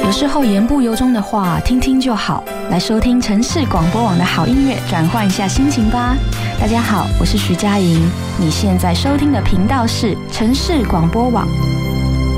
有时候言不由衷的话，听听就好。来收听城市广播网的好音乐，转换一下心情吧。大家好，我是徐佳莹，你现在收听的频道是城市广播网。